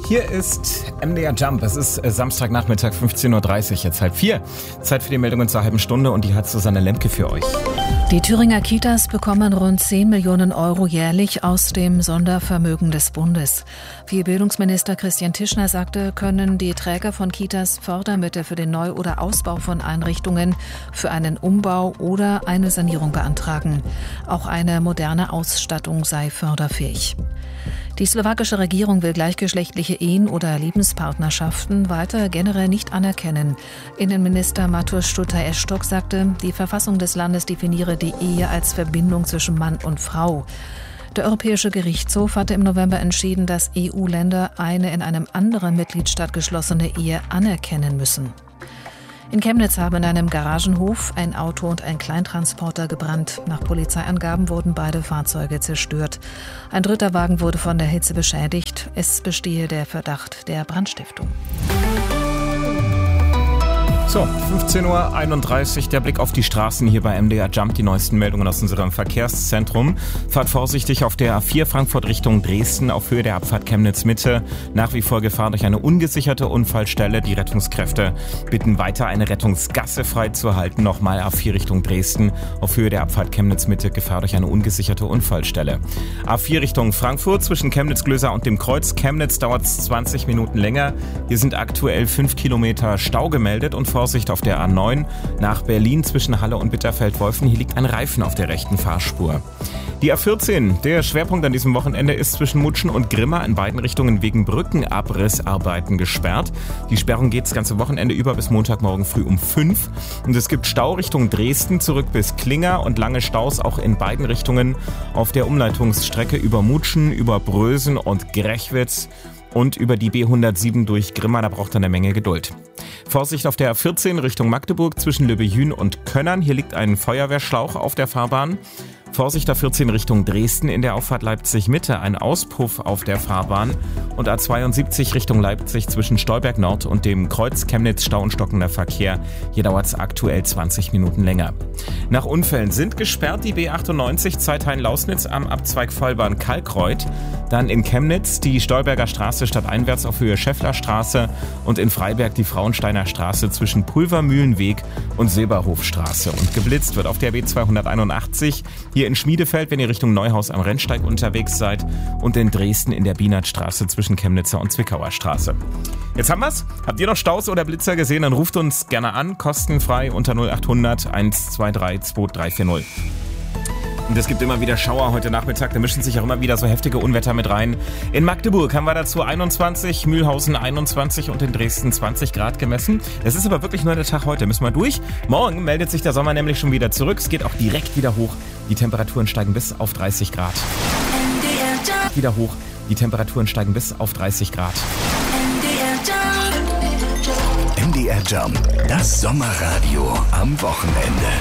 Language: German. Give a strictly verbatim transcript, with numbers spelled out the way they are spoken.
Hier ist M D R Jump. Es ist Samstagnachmittag, fünfzehn Uhr dreißig, jetzt halb vier. Zeit für die Meldungen zur halben Stunde und die hat Susanne Lemke für euch. Die Thüringer Kitas bekommen rund zehn Millionen Euro jährlich aus dem Sondervermögen des Bundes. Wie Bildungsminister Christian Tischner sagte, können die Träger von Kitas Fördermittel für den Neu- oder Ausbau von Einrichtungen, für einen Umbau oder eine Sanierung beantragen. Auch eine moderne Ausstattung sei förderfähig. Die slowakische Regierung will gleichgeschlechtliche Ehen oder Lebenspartnerschaften weiter generell nicht anerkennen. Innenminister Mateusz Stulta-Estok sagte, die Verfassung des Landes definiere die Ehe als Verbindung zwischen Mann und Frau. Der Europäische Gerichtshof hatte im November entschieden, dass E U-Länder eine in einem anderen Mitgliedstaat geschlossene Ehe anerkennen müssen. In Chemnitz haben in einem Garagenhof ein Auto und ein Kleintransporter gebrannt. Nach Polizeiangaben wurden beide Fahrzeuge zerstört. Ein dritter Wagen wurde von der Hitze beschädigt. Es bestehe der Verdacht der Brandstiftung. So, fünfzehn Uhr einunddreißig, der Blick auf die Straßen hier bei M D R Jump, die neuesten Meldungen aus unserem Verkehrszentrum. Fahrt vorsichtig auf der A vier Frankfurt Richtung Dresden auf Höhe der Abfahrt Chemnitz Mitte. Nach wie vor Gefahr durch eine ungesicherte Unfallstelle. Die Rettungskräfte bitten weiter, eine Rettungsgasse freizuhalten. Nochmal A vier Richtung Dresden auf Höhe der Abfahrt Chemnitz Mitte. Gefahr durch eine ungesicherte Unfallstelle. A vier Richtung Frankfurt zwischen Chemnitz-Glöser und dem Kreuz Chemnitz dauert es zwanzig Minuten länger. Hier sind aktuell fünf Kilometer Stau gemeldet und vor Vorsicht auf der A neun nach Berlin zwischen Halle und Bitterfeld-Wolfen. Hier liegt ein Reifen auf der rechten Fahrspur. Die A vierzehn, der Schwerpunkt an diesem Wochenende ist zwischen Mutschen und Grimma in beiden Richtungen wegen Brückenabrissarbeiten gesperrt. Die Sperrung geht das ganze Wochenende über bis Montagmorgen früh um fünf. Und es gibt Stau Richtung Dresden zurück bis Klinger und lange Staus auch in beiden Richtungen auf der Umleitungsstrecke über Mutschen, über Brösen und Grechwitz und über die B hundertsieben durch Grimma, da braucht er eine Menge Geduld. Vorsicht auf der A vierzehn Richtung Magdeburg zwischen Löbejün und Könnern. Hier liegt ein Feuerwehrschlauch auf der Fahrbahn. Vorsicht A vierzehn Richtung Dresden in der Auffahrt Leipzig-Mitte, ein Auspuff auf der Fahrbahn. Und A zweiundsiebzig Richtung Leipzig zwischen Stolberg Nord und dem Kreuz Chemnitz Stau und stockender Verkehr. Hier dauert es aktuell zwanzig Minuten länger. Nach Unfällen sind gesperrt die B achtundneunzig Zeithain-Lausnitz am Abzweig Vollbahn Kalkreuth. Dann in Chemnitz die Stolberger Straße stadteinwärts auf Höhe Schäfflerstraße und in Freiberg die Frauensteiner Straße zwischen Pulvermühlenweg und Silberhofstraße. Und geblitzt wird auf der B zweihunderteinundachtzig hier in Schmiedefeld, wenn ihr Richtung Neuhaus am Rennsteig unterwegs seid, und in Dresden in der Bienertstraße zwischen Chemnitzer und Zwickauer Straße. Jetzt haben wir's. Habt ihr noch Staus oder Blitzer gesehen? Dann ruft uns gerne an, kostenfrei unter null achthundert eins zwei drei zwei drei vier null. Und es gibt immer wieder Schauer heute Nachmittag, da mischen sich auch immer wieder so heftige Unwetter mit rein. In Magdeburg haben wir dazu einundzwanzig, Mühlhausen einundzwanzig und in Dresden zwanzig Grad gemessen. Das ist aber wirklich nur der Tag heute, müssen wir durch. Morgen meldet sich der Sommer nämlich schon wieder zurück. Es geht auch direkt wieder hoch. Die Temperaturen steigen bis auf dreißig Grad. Wieder hoch. Die Temperaturen steigen bis auf dreißig Grad. M D R Jump, das Sommerradio am Wochenende.